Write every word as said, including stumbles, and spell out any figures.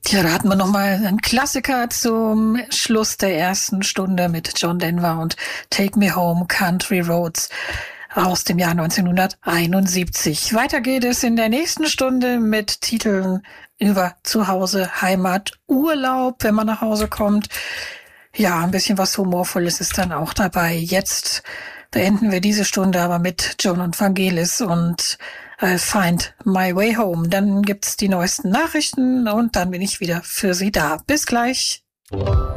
Ja, da hatten wir nochmal einen Klassiker zum Schluss der ersten Stunde mit John Denver und Take Me Home, Country Roads aus dem Jahr neunzehnhunderteinundsiebzig. Weiter geht es in der nächsten Stunde mit Titeln über Zuhause, Heimat, Urlaub, wenn man nach Hause kommt. Ja, ein bisschen was Humorvolles ist dann auch dabei. Jetzt beenden wir diese Stunde aber mit Joan und Vangelis und I'll Find My Way Home. Dann gibt's die neuesten Nachrichten und dann bin ich wieder für Sie da. Bis gleich.